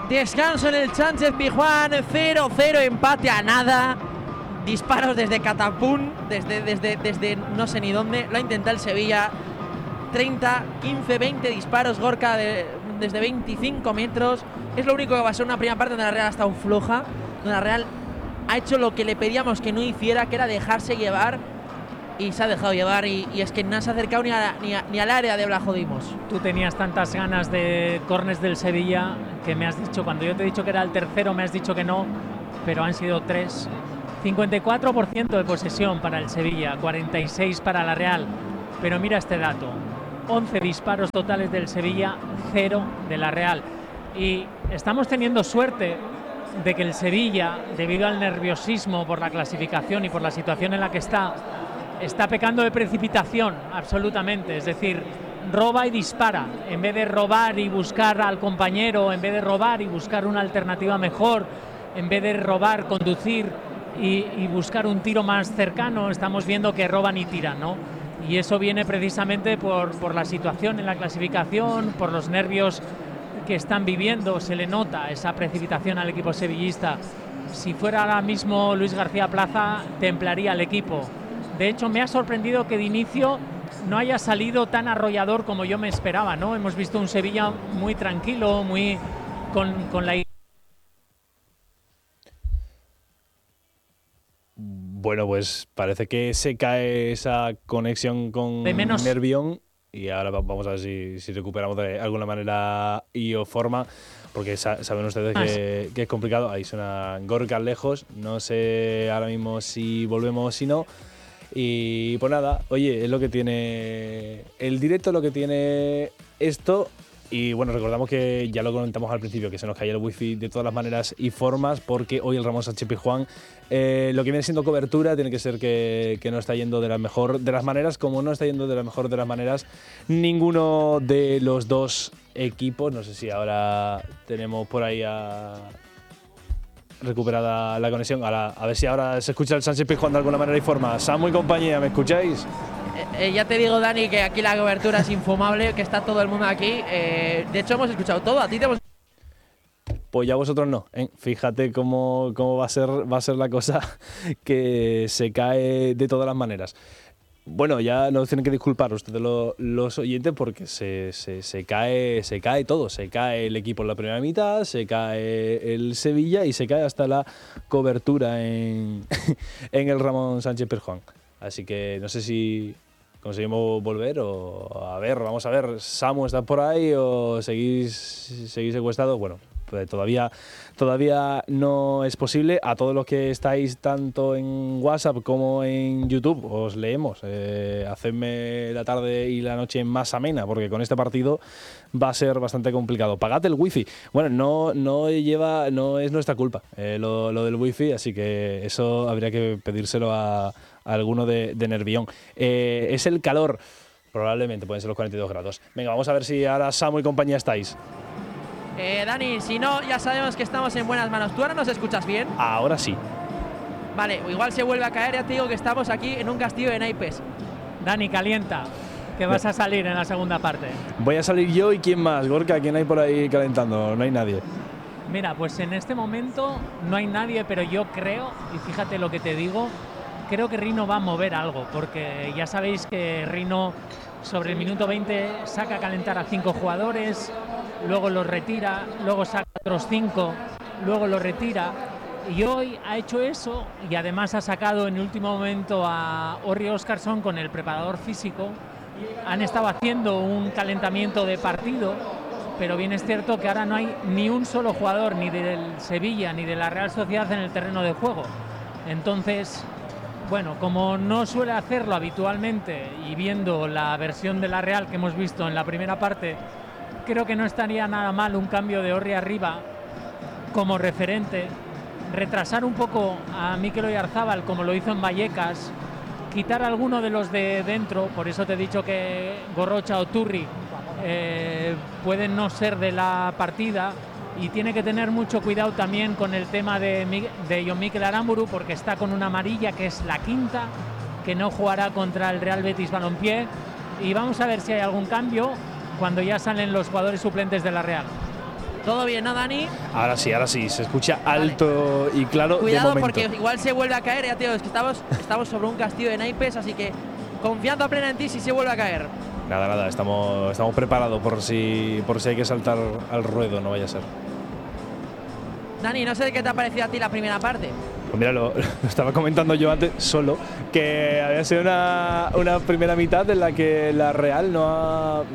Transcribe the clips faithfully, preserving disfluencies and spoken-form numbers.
Descanso en el Sánchez Pizjuán, cero cero, empate a nada. Disparos desde Catapún, desde, desde, desde no sé ni dónde. Lo ha intentado el Sevilla. treinta, quince, veinte disparos, Gorka, de, desde veinticinco metros. Es lo único que va a ser una primera parte donde la Real ha estado floja. Donde la Real ha hecho lo que le pedíamos que no hiciera, que era dejarse llevar. Y se ha dejado llevar. Y, y es que no se ha acercado ni, a, ni, a, ni al área de Blajodimos. Tú tenías tantas ganas de córners del Sevilla que me has dicho, cuando yo te he dicho que era el tercero, me has dicho que no, pero han sido tres. cincuenta y cuatro por ciento de posesión para el Sevilla, cuarenta y seis por ciento para la Real. Pero mira este dato, once disparos totales del Sevilla, cero de la Real. Y estamos teniendo suerte de que el Sevilla, debido al nerviosismo por la clasificación y por la situación en la que está, está pecando de precipitación, absolutamente. Es decir, roba y dispara. En vez de robar y buscar al compañero, en vez de robar y buscar una alternativa mejor, en vez de robar, conducir y, y buscar un tiro más cercano, estamos viendo que roban y tiran, ¿no? Y eso viene precisamente por, por la situación en la clasificación, por los nervios que están viviendo. Se le nota esa precipitación al equipo sevillista. Si fuera ahora mismo Luis García Plaza, templaría al equipo. De hecho, me ha sorprendido que de inicio no haya salido tan arrollador como yo me esperaba, ¿no? Hemos visto un Sevilla muy tranquilo, muy con, con la... Bueno, pues parece que se cae esa conexión con de menos... Nervión y ahora vamos a ver si, si recuperamos de alguna manera y o forma, porque sa saben ustedes que, que es complicado. Ahí suena Gorka lejos, no sé ahora mismo si volvemos o si no. Y pues nada, oye, es lo que tiene el directo, lo que tiene esto. Y bueno, recordamos que ya lo comentamos al principio, que se nos caía el wifi de todas las maneras y formas, porque hoy el Ramón Sánchez Pizjuán, eh, lo que viene siendo cobertura, tiene que ser que, que no está yendo de la mejor de las maneras, como no está yendo de la mejor de las maneras ninguno de los dos equipos. No sé si ahora tenemos por ahí a... recuperada la conexión. Ahora, a ver si ahora se escucha el Sánchez Pizjuán de alguna manera y forma. Samu y compañía, ¿me escucháis? Eh, eh, ya te digo, Dani, que aquí la cobertura es infumable, que está todo el mundo aquí. Eh, de hecho, hemos escuchado todo. A ti te hemos... Pues ya vosotros no, ¿eh? Fíjate cómo, cómo va a ser, va a ser la cosa, que se cae de todas las maneras. Bueno, ya nos tienen que disculpar ustedes los, los oyentes, porque se, se, se, cae, se cae todo. Se cae el equipo en la primera mitad, se cae el Sevilla y se cae hasta la cobertura en, en el Ramón Sánchez Pizjuán. Así que no sé si conseguimos volver o a ver, vamos a ver, Samu, ¿estás por ahí o seguís, seguís secuestrados? Bueno, pues todavía, todavía no es posible. A todos los que estáis tanto en WhatsApp como en YouTube, os leemos. Eh, hacedme la tarde y la noche más amena, porque con este partido va a ser bastante complicado. Pagad el wifi. Bueno, no, no lleva, no es nuestra culpa eh, lo, lo del wifi, así que eso habría que pedírselo a, a alguno de, de Nervión. Eh, es el calor, probablemente pueden ser los cuarenta y dos grados. Venga, vamos a ver si ahora Samu y compañía estáis. Eh, Dani, si no, ya sabemos que estamos en buenas manos. ¿Tú ahora nos escuchas bien? Ahora sí. Vale, igual se vuelve a caer, ya te digo que estamos aquí en un castillo de naipes. Dani, calienta, que vas a salir en la segunda parte. Voy a salir yo y ¿quién más? Gorka, ¿quién hay por ahí calentando? No hay nadie. Mira, pues en este momento no hay nadie, pero yo creo, y fíjate lo que te digo, creo que Rino va a mover algo, porque ya sabéis que Rino sobre el minuto veinte saca a calentar a cinco jugadores, luego los retira, luego saca otros cinco, luego los retira, y hoy ha hecho eso y además ha sacado en el último momento a Orri Óscarsson con el preparador físico. Han estado haciendo un calentamiento de partido, pero bien es cierto que ahora no hay ni un solo jugador ni del Sevilla ni de la Real Sociedad en el terreno de juego. Entonces, bueno, como no suele hacerlo habitualmente y viendo la versión de la Real que hemos visto en la primera parte, creo que no estaría nada mal un cambio de Orri arriba como referente, retrasar un poco a Mikel Oyarzábal como lo hizo en Vallecas, quitar a alguno de los de dentro, por eso te he dicho que Gorrocha o Turri eh, pueden no ser de la partida, y tiene que tener mucho cuidado también con el tema de, de Jon Mikel Aramburu, porque está con una amarilla que es la quinta, que no jugará contra el Real Betis Balompié, y vamos a ver si hay algún cambio cuando ya salen los jugadores suplentes de la Real. ¿Todo bien, no, Dani? Ahora sí, ahora sí, se escucha alto vale. y claro. Cuidado de momento. porque igual se vuelve a caer, ya tío, es que estamos, estamos sobre un castillo de naipes, así que confianza plena en ti si se vuelve a caer. Nada, nada, estamos, estamos preparados por si, por si hay que saltar al ruedo, no vaya a ser. Dani, no sé de qué te ha parecido a ti la primera parte. Pues mira, lo, lo estaba comentando yo antes solo, que había sido una, una primera mitad en la que la Real no, ha,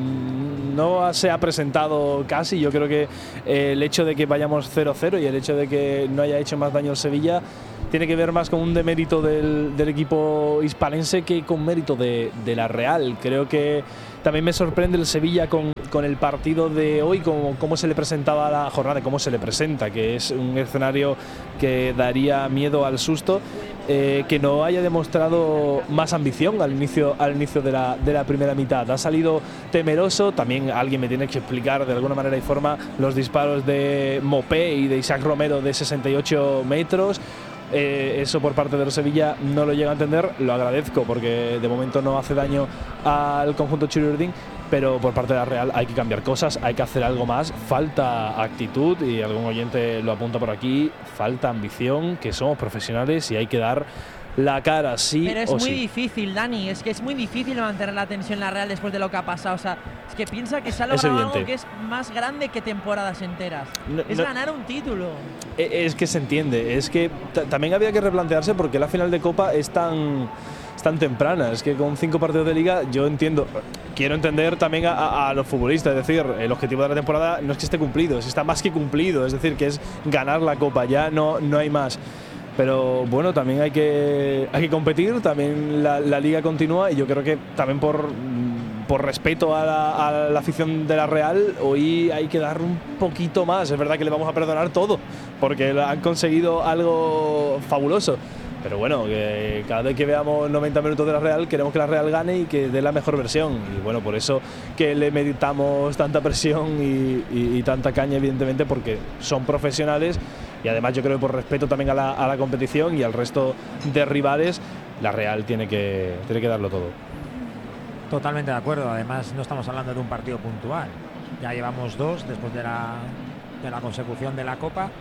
no se ha presentado casi. Yo creo que eh, el hecho de que vayamos cero cero y el hecho de que no haya hecho más daño el Sevilla tiene que ver más con un demérito del, del equipo hispalense que con mérito de, de la Real. Creo que también me sorprende el Sevilla con, con el partido de hoy, cómo, cómo se le presentaba la jornada, cómo se le presenta, que es un escenario que daría miedo al susto, eh, que no haya demostrado más ambición al inicio, al inicio de, la, de la primera mitad. Ha salido temeroso, también alguien me tiene que explicar de alguna manera y forma los disparos de Mopé y de Isaac Romero de sesenta y ocho metros. Eh, eso por parte de los Sevilla no lo llega a entender, lo agradezco porque de momento no hace daño al conjunto Churiurdin, pero por parte de la Real hay que cambiar cosas, hay que hacer algo más, falta actitud y algún oyente lo apunta por aquí, falta ambición, que somos profesionales y hay que dar la cara, sí. Pero es o muy sí. difícil, Dani, es que es muy difícil mantener la tensión en la Real después de lo que ha pasado. O sea, es que piensa que se ha logrado algo que es más grande que temporadas enteras. No, es no, ganar un título. Es que se entiende, es que también había que replantearse porque la final de Copa es tan, es tan temprana. Es que con cinco partidos de Liga yo entiendo, quiero entender también a, a, a los futbolistas, es decir, el objetivo de la temporada no es que esté cumplido, es está más que cumplido, es decir, que es ganar la Copa, ya no, no hay más. Pero bueno, también hay que, hay que competir, también la, la Liga continúa y yo creo que también por, por respeto a la, a la afición de la Real, hoy hay que dar un poquito más. Es verdad que le vamos a perdonar todo, porque han conseguido algo fabuloso. Pero bueno, que cada vez que veamos noventa minutos de la Real, queremos que la Real gane y que dé la mejor versión. Y bueno, por eso que le meditamos tanta presión y, y, y tanta caña, evidentemente, porque son profesionales. Y además yo creo que por respeto también a la, a la competición y al resto de rivales, la Real tiene que, tiene que darlo todo. Totalmente de acuerdo, además no estamos hablando de un partido puntual, ya llevamos dos después de la, de la consecución de la Copa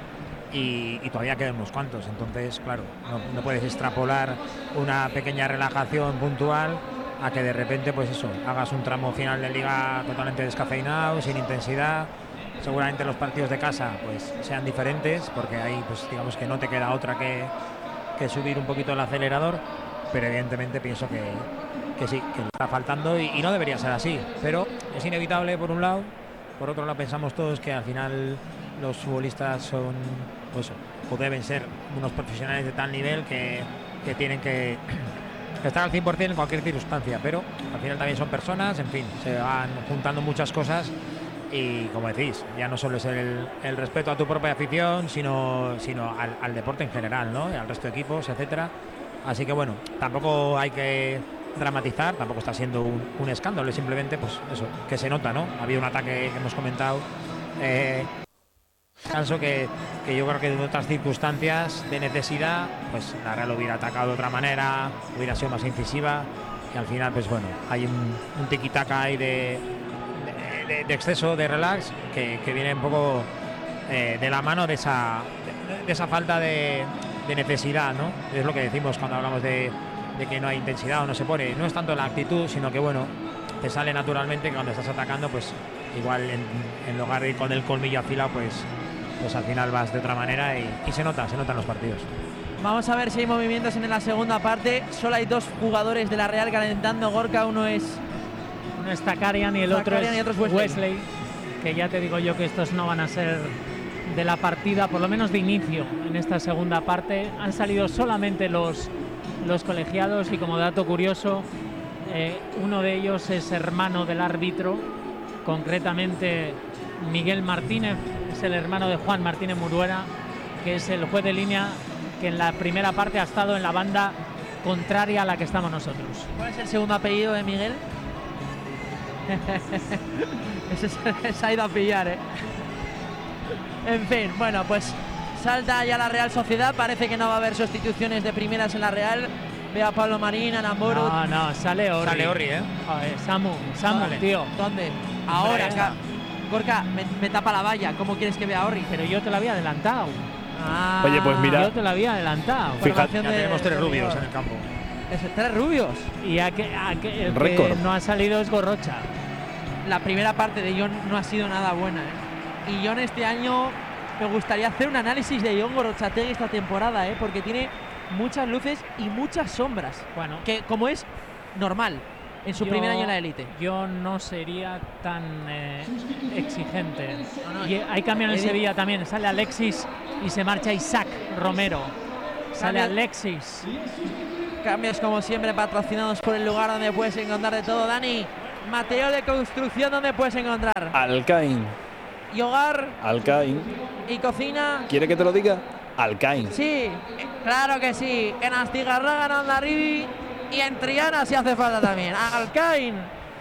y, y todavía quedan unos cuantos, entonces claro, no, no puedes extrapolar una pequeña relajación puntual a que de repente pues eso, hagas un tramo final de Liga totalmente descafeinado, sin intensidad. Seguramente los partidos de casa pues sean diferentes porque ahí pues digamos que no te queda otra que, que subir un poquito el acelerador, pero evidentemente pienso que, que sí, que le está faltando y, y no debería ser así, pero es inevitable por un lado, por otro lado pensamos todos que al final los futbolistas son pues, o deben ser unos profesionales de tal nivel que, que tienen que estar al cien por cien en cualquier circunstancia, pero al final también son personas, en fin, se van juntando muchas cosas. Y como decís, ya no solo es el, el respeto a tu propia afición, sino, sino al, al deporte en general, ¿no? Al resto de equipos, etcétera. Así que bueno, tampoco hay que dramatizar, tampoco está siendo un, un escándalo, es simplemente pues eso, que se nota, ¿no? Había un ataque que hemos comentado, eh, canso que, que yo creo que en otras circunstancias de necesidad, pues la Real hubiera atacado de otra manera, hubiera sido más incisiva, y al final, pues bueno, hay un, un tiki-taka ahí de. De, de exceso de relax que, que viene un poco eh, de la mano de esa, de, de esa falta de, de necesidad, ¿no? Es lo que decimos cuando hablamos de, de que no hay intensidad o no se pone. No es tanto la actitud, sino que bueno, te sale naturalmente que cuando estás atacando, pues igual en, en lugar de ir con el colmillo afilado, pues, pues al final vas de otra manera y, y se nota, se nota en los partidos. Vamos a ver si hay movimientos en la segunda parte. Solo hay dos jugadores de la Real calentando, Gorka, uno es está Karian y el otro es, y otro es Wesley. Wesley, que ya te digo yo que estos no van a ser de la partida, por lo menos de inicio en esta segunda parte. Han salido solamente los, los colegiados y como dato curioso, eh, uno de ellos es hermano del árbitro, concretamente Miguel Martínez, es el hermano de Juan Martínez Muruera, que es el juez de línea que en la primera parte ha estado en la banda contraria a la que estamos nosotros. ¿Cuál es el segundo apellido de Miguel? Ese se ha ido a pillar, ¿eh? En fin, bueno, pues salta ya la Real Sociedad. Parece que no va a haber sustituciones de primeras en la Real. Ve a Pablo Marín, a Namboru. No, no, sale Orri. Sale Orri, ¿eh? Joder, Samu, Samu, vale. tío. ¿Dónde? Ahora, acá. Gorka, me, me tapa la valla. ¿Cómo quieres que vea a Orri? Pero yo te la había adelantado. Ah, Oye, pues mira. Yo te la había adelantado. Fíjate. formación Ya de- tenemos tres de rubios rigor. en el campo. Es- Tres rubios. Y a que, a que el que Récord. no ha salido es Gorrocha. La primera parte de Jon no ha sido nada buena, ¿eh? Y Jon este año me gustaría hacer un análisis de Jon Gorrotxategi esta temporada, ¿eh? Porque tiene muchas luces y muchas sombras. Bueno, Que como es normal en su yo- primer año en la élite. Yo no sería tan eh, exigente. No, no, Y hay cambio en el he di- Sevilla también. Sale Alexis y se marcha Isaac Romero. Sale Cambio- Alexis. Cambios como siempre patrocinados por el lugar donde puedes encontrar de todo, Dani. Material de construcción donde puedes encontrar. Alcaín. Y hogar Alcaín. y cocina. ¿Quiere que te lo diga? Alcaín. Sí, eh, claro que sí. En Astigarraga, en Ondarribi y en Triana si hace falta también. Alcaín.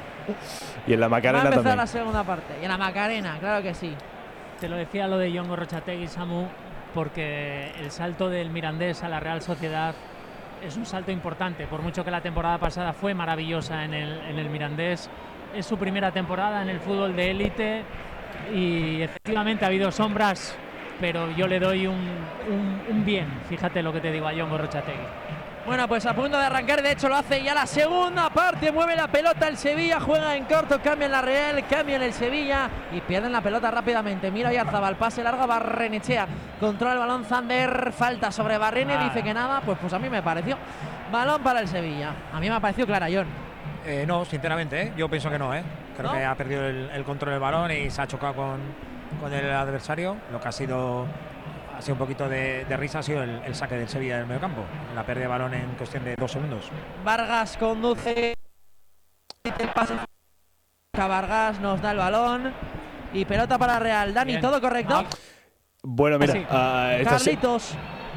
Y en la Va a Macarena empezar también. la segunda parte. Y en la Macarena, claro que sí. Te lo decía lo de Jon Gorrotxategi, Samu, porque el salto del Mirandés a la Real Sociedad es un salto importante. Por mucho que la temporada pasada fue maravillosa en el, en el Mirandés, es su primera temporada en el fútbol de élite y efectivamente ha habido sombras, pero yo le doy un, un, un bien. Fíjate lo que te digo a Jon Gorrotxategi. Bueno, pues a punto de arrancar, de hecho lo hace ya la segunda parte, mueve la pelota el Sevilla, juega en corto, cambia en la Real, cambia en el Sevilla y pierden la pelota rápidamente. Mira Oyarzabal, pase largo a Barrenechea, controla el balón Zander, falta sobre Barrene, Ah. dice que nada, pues, pues a mí me pareció. Balón para el Sevilla, a mí me ha parecido clara, Jon. Eh, no, sinceramente, ¿eh? Yo pienso que no, ¿eh? Creo ¿No? que ha perdido el, el control del balón y se ha chocado con, con el adversario. Lo que ha sido, ha sido un poquito de, de risa ha sido el, el saque del Sevilla del medio campo. La pérdida de balón en cuestión de dos segundos. Vargas conduce, el pase, Vargas nos da el balón y pelota para Real. Dani, Bien. ¿todo correcto? Ah, Bueno, mira, Sí. ah, esta se- Carlitos.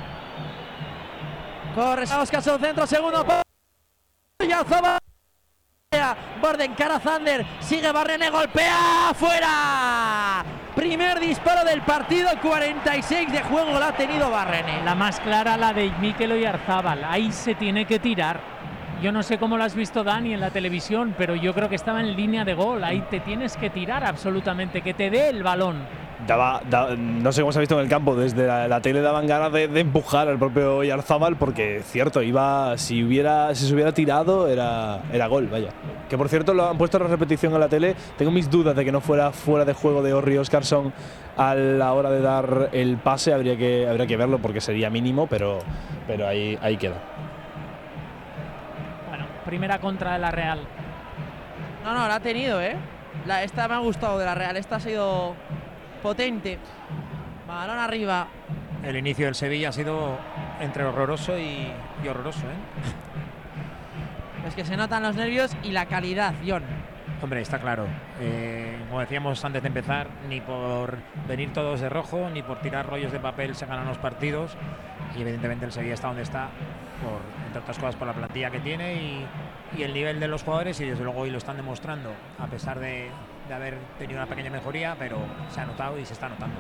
Corre, Oscar, un centro, segundo. Oyarzabal. Borden, cara Zander, sigue Barrene, golpea, fuera. Primer disparo del partido, cuarenta y seis de juego la ha tenido Barrene. La más clara, la de Mikel Oyarzabal. Ahí se tiene que tirar. Yo no sé cómo lo has visto, Dani, en la televisión, pero yo creo que estaba en línea de gol. Ahí te tienes que tirar absolutamente, que te dé el balón. daba, da- no sé cómo se ha visto en el campo, desde la, la tele daban ganas de, de empujar al propio Oyarzabal porque, cierto, iba si hubiera si se hubiera tirado era, era gol, vaya. Que por cierto lo han puesto en la repetición en la tele. Tengo mis dudas de que no fuera fuera de juego de Orri Oscarsson a la hora de dar el pase. Habría que, habría que verlo porque sería mínimo, pero, pero ahí, ahí queda. Bueno, primera contra de la Real. No, no, la ha tenido, ¿eh? La, esta me ha gustado de la Real, esta ha sido potente. Balón arriba. El inicio del Sevilla ha sido entre horroroso y, y horroroso, ¿eh? Es que se notan los nervios y la calidad, Jon. Hombre, está claro. Eh, como decíamos antes de empezar, ni por venir todos de rojo, ni por tirar rollos de papel se ganan los partidos. Y evidentemente el Sevilla está donde está, por, entre otras cosas por la plantilla que tiene y, y el nivel de los jugadores, y desde luego hoy lo están demostrando, a pesar de, de haber tenido una pequeña mejoría, pero se ha notado y se está notando.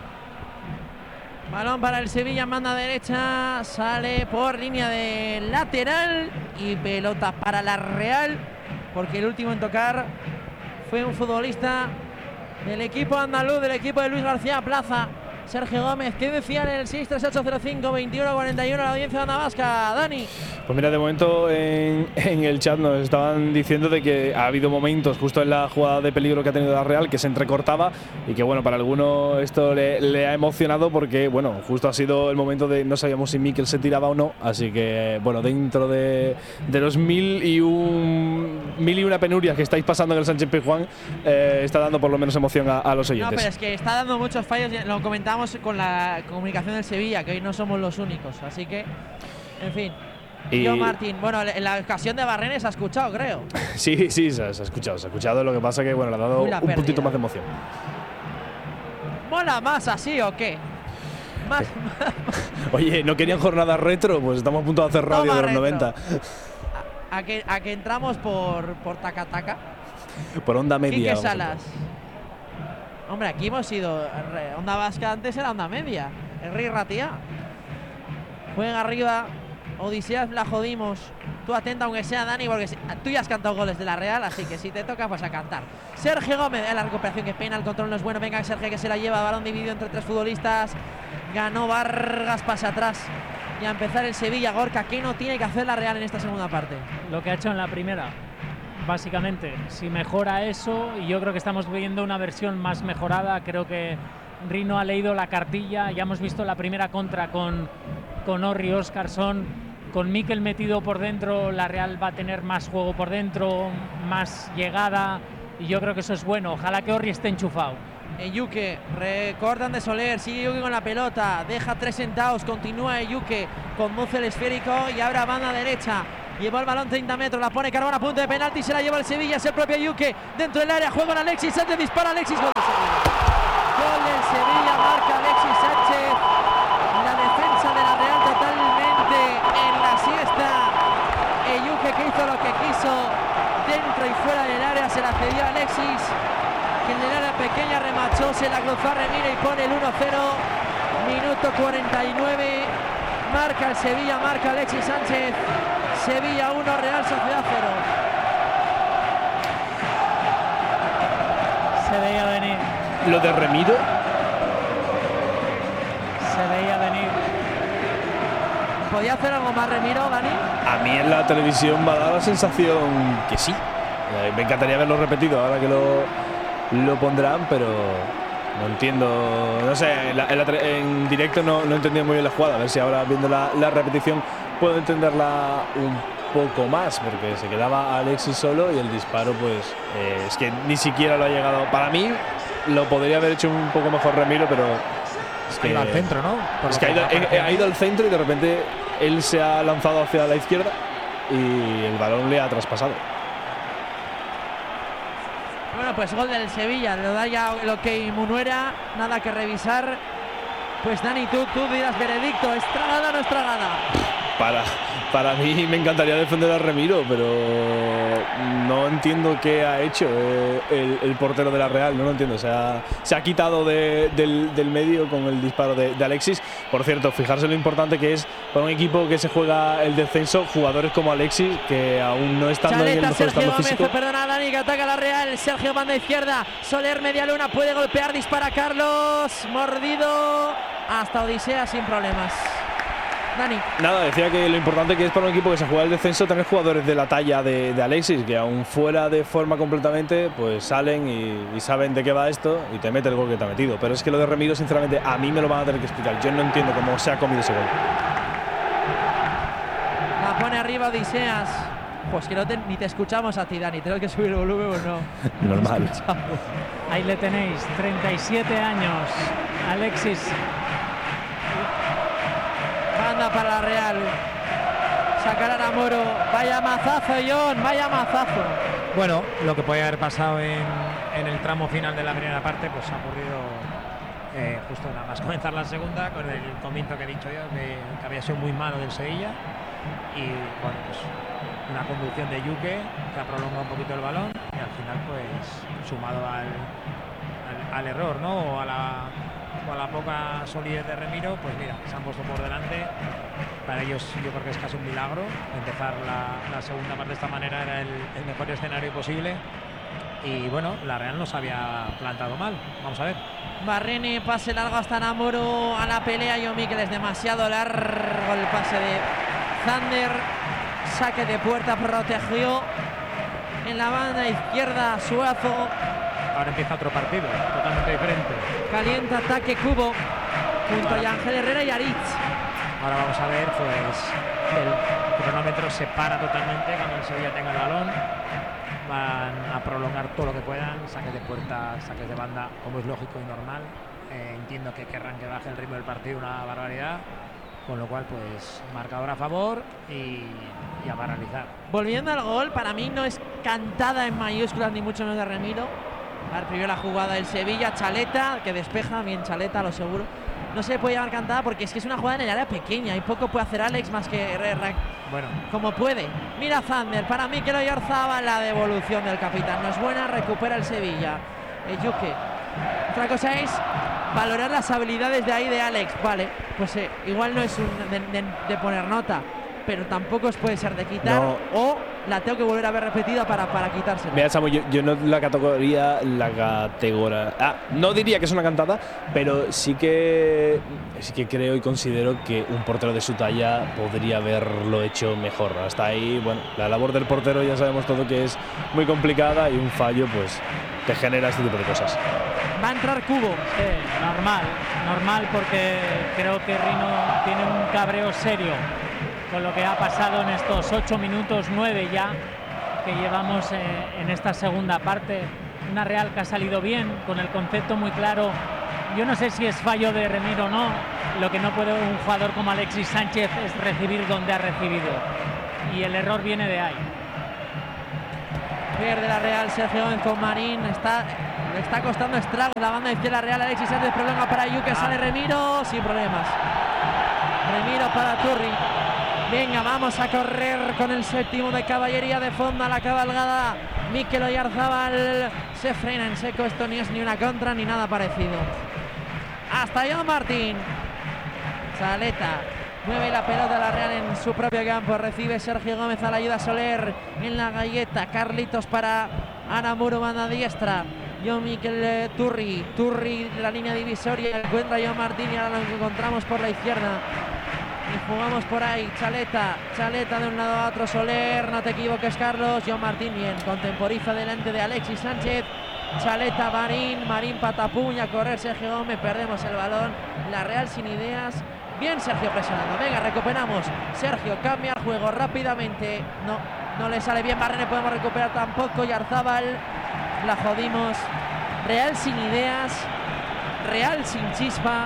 Balón para el Sevilla, manda derecha, sale por línea de lateral y pelota para la Real, porque el último en tocar fue un futbolista del equipo andaluz, del equipo de Luis García Plaza, Sergio Gómez. ¿Qué decían en el seis tres ocho cero cinco veintiuno cuarenta y uno la audiencia de Onda Vasca? Dani. Pues mira, de momento en, en el chat nos estaban diciendo de que ha habido momentos justo en la jugada de peligro que ha tenido la Real que se entrecortaba y que bueno, para alguno esto le, le ha emocionado porque bueno, justo ha sido el momento de no sabíamos si Mikel se tiraba o no, así que bueno, dentro de, de los mil y un mil y una penurias que estáis pasando en el Sánchez Pizjuán, eh, está dando por lo menos emoción a, a los No, oyentes. pero es que está dando muchos fallos, lo comentamos con la comunicación del Sevilla, que hoy no somos los únicos, así que, en fin. Y- Yo, Martín, bueno, en la ocasión de Barrene se ha escuchado, creo. Sí, sí, se ha, se ha escuchado, se ha escuchado, lo que pasa que bueno, le ha dado Uy, la un puntito pérdida. más de emoción. ¿Mola más así o qué? Más, Oye, ¿no querían jornada retro? Pues estamos a punto de hacer radio Toma de los retro. noventa. a, a que, a que entramos por, por Taca Taca. Por onda media. Quique vamos a Salas. entrar. Hombre, aquí hemos ido. re- Onda Vasca antes era Onda Media. El Rey Ratia. Juega arriba. Odiseas la jodimos. tú atenta aunque sea, Dani, porque si, tú ya has cantado goles de la Real, así que si te toca, pues a cantar. Sergio Gómez, en la recuperación, que pena, el control no es bueno. Venga, Sergio, que se la lleva, balón dividido entre tres futbolistas. Ganó Vargas, pasa atrás. Y a empezar el Sevilla. Gorka, ¿qué no tiene que hacer la Real en esta segunda parte? Lo que ha hecho en la primera, básicamente. Si mejora eso, y yo creo que estamos viendo una versión más mejorada. Creo que Rino ha leído la cartilla. Ya hemos visto la primera contra con, con Orri Óscarsson. Con Mikel metido por dentro, la Real va a tener más juego por dentro, más llegada. Y yo creo que eso es bueno. Ojalá que Orri esté enchufado. Eyuke, recortan de Soler, sigue Eyuke con la pelota, deja tres sentados, continúa Eyuke con Muzo el esférico y ahora banda derecha. Llevó el balón treinta metros, la pone Carbón a punto de penalti, se la lleva el Sevilla, es el propio Eyuke dentro del área, juega con Alexis Sánchez, dispara Alexis, gol del Sevilla. Gol del Sevilla, marca Alexis Sánchez. La defensa de la Real totalmente en la siesta. Eyuke, que hizo lo que quiso dentro y fuera del área, se la cedió a Alexis. Que en el área pequeña remachó, se la cruzó a Remiro y pone el uno cero. Minuto cuarenta y nueve. Marca el Sevilla, marca Alexis Sánchez. Sevilla uno, Real Sociedad cero. Se veía venir. Lo de Remiro. Se veía venir. ¿Podía hacer algo más Remiro, Dani? A mí en la televisión me ha dado la sensación que sí. Eh, Me encantaría verlo repetido ahora que lo, lo pondrán, pero no entiendo. No sé, en, la- en la tre- en directo no, no entendía muy bien la jugada. A ver si ahora viendo la, la repetición puedo entenderla un poco más, porque se quedaba Alexis solo y el disparo, pues eh, es que ni siquiera lo ha llegado. Para mí lo podría haber hecho un poco mejor Remiro, pero es Ha que ido al centro, ¿no? Por Es lo que ha ido, me eh, parece. ha ido al centro y de repente él se ha lanzado hacia la izquierda y el balón le ha traspasado. Bueno, pues gol del Sevilla, lo da ya lo que Munuera, nada que revisar. Pues Dani, tú, tú dirás veredicto, ¿es tragada o no es tragada? Para, para mí me encantaría defender a Remiro, pero no entiendo qué ha hecho eh, el, el portero de la Real, no lo entiendo. Se ha, se ha quitado de- del, del medio con el disparo de, de Alexis. Por cierto, fijarse lo importante que es para un equipo que se juega el descenso, jugadores como Alexis, que aún no están en el Chaleta, mejor Sergio estado Gómez, físico. perdona Dani, que ataca la Real. Sergio banda izquierda, Soler media luna, puede golpear, dispara Carlos, mordido, hasta Odisea sin problemas. Dani, Nada, decía que lo importante que es para un equipo que se juega el descenso tener jugadores de la talla de, de Alexis, que aún fuera de forma completamente, pues salen y, y saben de qué va esto y te mete el gol que te ha metido. Pero es que lo de Remiro, sinceramente, a mí me lo van a tener que explicar. Yo no entiendo cómo se ha comido ese gol. la pone arriba Odiseas. Pues que no te- ni te escuchamos a ti, Dani, tengo que subir el volumen o no. Normal. Ahí le tenéis, treinta y siete años. Alexis. Banda para la Real. Sacarán a Moro. Vaya mazazo, John, vaya mazazo. Bueno, lo que podía haber pasado en, en el tramo final de la primera parte, pues ha ocurrido eh, justo nada más comenzar la segunda, con el comienzo que he dicho yo, que, que había sido muy malo del Sevilla. Y bueno, pues una conducción de Yuke que ha prolongado un poquito el balón y al final, pues sumado al, al, al error, ¿no? O a la, o a la poca solidez de Remiro, pues mira, se han puesto por delante. Para ellos yo creo que es casi un milagro. Empezar la, la segunda parte de esta manera era el, el mejor escenario posible. Y bueno, la Real no se había plantado mal. Vamos a ver. Barrini, pase largo hasta Namoro a la pelea. John Mikel es demasiado largo el pase de Zander. Saque de puerta, protegió en la banda izquierda Suazo. Ahora empieza otro partido, totalmente diferente. Calienta ataque Cubo junto a Ángel Herrera y Aritz. Ahora vamos a ver, pues el cronómetro se para totalmente cuando el Sevilla tenga el balón. Van a prolongar todo lo que puedan, saques de puerta, saques de banda, como es lógico y normal. Eh, entiendo que querrán que baje el ritmo del partido una barbaridad, con lo cual pues marcador a favor y, y a paralizar. Volviendo al gol, para mí no es cantada en mayúsculas ni mucho menos de Remiro. A ver, primero la jugada del Sevilla, Chaleta, que despeja, bien Chaleta, lo seguro. No se puede llamar cantada porque es que es una jugada en el área pequeña y poco puede hacer Alex más que re- re- Bueno, como puede. Mira Zander, para mí que lo Oyarzaba, la devolución del capitán no es buena, recupera el Sevilla. Eyuke. Otra cosa es valorar las habilidades de ahí de Alex. Vale, pues eh, igual no es un de, de- de poner nota, pero tampoco os puede ser de quitar, No. o la tengo que volver a ver repetida para, para quitársela. Mira, Samu, yo, yo no la categoría, la categoría, ah, no diría que es una cantada, pero sí que sí que creo y considero que un portero de su talla podría haberlo hecho mejor. Hasta ahí, bueno, la labor del portero ya sabemos todo que es muy complicada y un fallo, pues, te genera este tipo de cosas. Va a entrar Cubo. Sí, normal, normal porque creo que Rino tiene un cabreo serio con lo que ha pasado en estos ocho minutos, nueve ya, que llevamos eh, en esta segunda parte. Una Real que ha salido bien, con el concepto muy claro. Yo no sé si es fallo de Remiro o no. Lo que no puede un jugador como Alexis Sánchez es recibir donde ha recibido. Y el error viene de ahí. Pierde la Real Sergio Gómez con Marín. Está, le está costando estragos la banda izquierda Real. Alexis Sánchez, problema para Yuke, sale Remiro sin problemas. Remiro para Turri. Venga, vamos a correr con el séptimo de caballería de fondo a la cabalgada. Mikel Oyarzabal se frena en seco. Esto ni es ni una contra ni nada parecido. Hasta John Martín. Chaleta mueve la pelota a la Real en su propio campo. Recibe Sergio Gómez a la ayuda Soler en la galleta. Carlitos para Aramuro, banda diestra. John Mikel eh, Turri. Turri la línea divisoria. Encuentra a John Martín y ahora lo encontramos por la izquierda. Y jugamos por ahí, Chaleta, Chaleta de un lado a otro, Soler, no te equivoques Carlos, John Martín bien, contemporiza delante de Alexis Sánchez, Chaleta, Marín, Marín patapuña, correr Sergio Gómez, perdemos el balón, la Real sin ideas, bien Sergio presionando, venga recuperamos, Sergio cambia el juego rápidamente, no, no le sale bien, Barrene podemos recuperar tampoco, Yarzábal, la jodimos, Real sin ideas, Real sin chispa,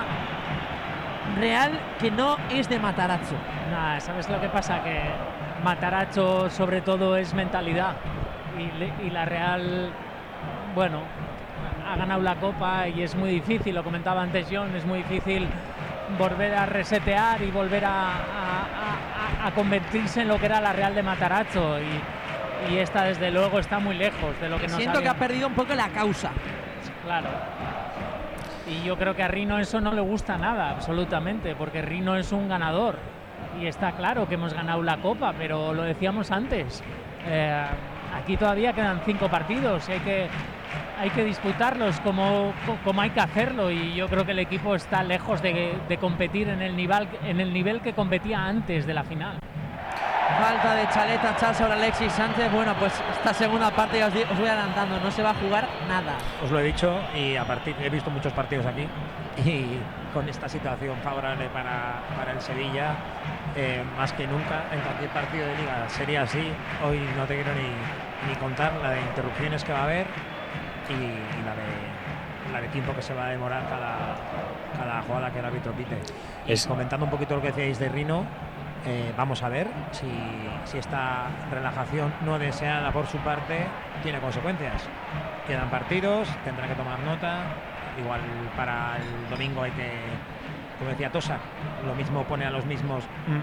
Real que no es de Matarazzo. Nah, ¿sabes lo que pasa? Que Matarazzo sobre todo es mentalidad y, le, y la Real, bueno, ha ganado la Copa y es muy difícil, lo comentaba antes John, es muy difícil volver a resetear y volver a, a, a, a convertirse en lo que era la Real de Matarazzo y, y esta desde luego está muy lejos de lo que nos Siento había... que ha perdido un poco la causa. Claro. Y yo creo que a Rino eso no le gusta nada, absolutamente, porque Rino es un ganador. Y está claro que hemos ganado la Copa, pero lo decíamos antes. Eh, aquí todavía quedan cinco partidos y hay que, hay que disputarlos como, como hay que hacerlo. Y yo creo que el equipo está lejos de, de competir en el, nivel, en el nivel que competía antes de la final. Falta de Chaleta, Chal sobre Alexis Sánchez. Bueno, pues esta segunda parte ya os, os voy adelantando, no se va a jugar nada. Os lo he dicho y a partir he visto muchos partidos aquí y con esta situación favorable para, para el Sevilla, eh, más que nunca en cualquier partido de liga sería así. Hoy no te quiero ni, ni contar la de interrupciones que va a haber y, y la de la de tiempo que se va a demorar cada, cada jugada que el árbitro pite. Y Es... comentando un poquito lo que decíais de Rino, Eh, vamos a ver si, si esta relajación no deseada por su parte tiene consecuencias. Quedan partidos, tendrá que tomar nota. Igual para el domingo hay que, como decía Tosa, lo mismo pone a los mismos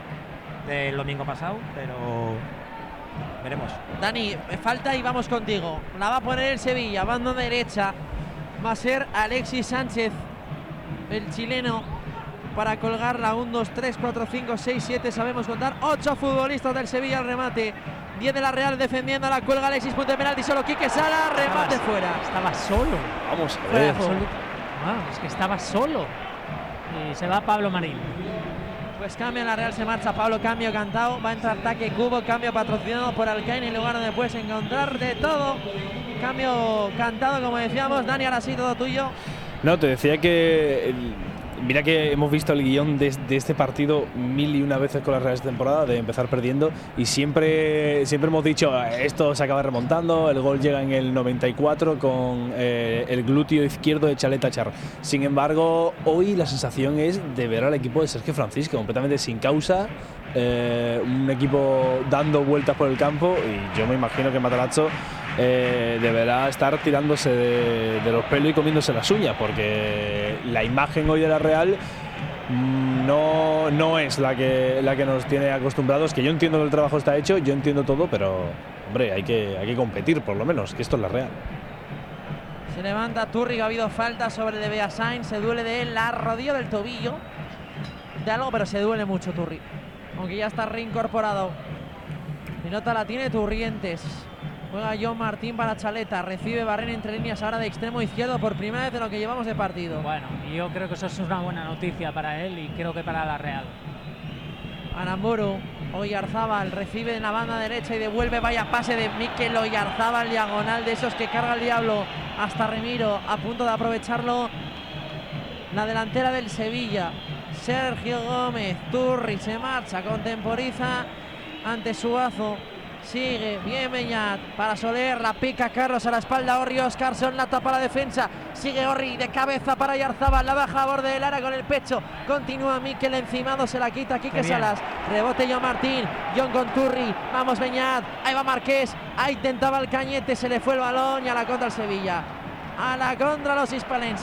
del domingo pasado, pero veremos. Dani, falta y vamos contigo. La va a poner el Sevilla, banda derecha. Va a ser Alexis Sánchez, el chileno, para colgarla. uno, dos, tres, cuatro, cinco, seis, siete, sabemos contar. ocho futbolistas del Sevilla al remate. diez de la Real defendiendo, la cuelga Alexis, punto de penalti, solo Quique Sala, remate estaba, fuera. Estaba solo. Vamos a Fuera ver. absoluto. Ah, es que estaba solo. Y se va Pablo Marín. Pues cambia la Real, se marcha Pablo, cambio cantado. Va a entrar Taque Cubo, cambio patrocinado por Alcaine, en lugar donde puedes encontrar de todo. Cambio cantado, como decíamos. Dani, ahora sí, todo tuyo. No, te decía que el, mira que hemos visto el guión de, de este partido mil y una veces con la Real esta temporada, de empezar perdiendo, y siempre, siempre hemos dicho esto se acaba remontando. El gol llega en el noventa y cuatro con eh, el glúteo izquierdo de Chaleta Char. Sin embargo, hoy la sensación es de ver al equipo de Sergio Francisco completamente sin causa, eh, un equipo dando vueltas por el campo, y yo me imagino que Matarazzo Eh, deberá estar tirándose de, de los pelos y comiéndose las uñas, porque la imagen hoy de la Real no, no es la que, la que nos tiene acostumbrados. Que yo entiendo que el trabajo está hecho, yo entiendo todo, pero hombre, hay que, hay que competir por lo menos, que esto es la Real. Se levanta Turri, ha habido falta sobre De Beasain, se duele de él la rodilla del tobillo de algo, pero se duele mucho Turri. aunque ya está reincorporado. Pelota la tiene Turrientes. Juega John Martín para Chaleta. Recibe Barren entre líneas ahora de extremo izquierdo por primera vez de lo que llevamos de partido. Bueno, yo creo que eso es una buena noticia para él y creo que para la Real. Aramburu, Oyarzábal recibe en la banda derecha y devuelve, vaya pase de Mikel Oyarzábal, diagonal de esos que carga el diablo hasta Remiro, a punto de aprovecharlo la delantera del Sevilla. Sergio Gómez, Turri se marcha, contemporiza ante Suazo. Sigue, bien Beñat para Soler, la pica Carlos a la espalda, Orri Oscarson, la tapa la defensa, sigue Orri de cabeza para Oyarzábal, la baja a borde del área con el pecho, continúa Mikel encimado, se la quita Quique Salas, rebote John Martín, John con Turri, vamos Beñat, ahí va Marqués, ahí intentaba el Cañete, se le fue el balón y a la contra el Sevilla, a la contra los hispalenses.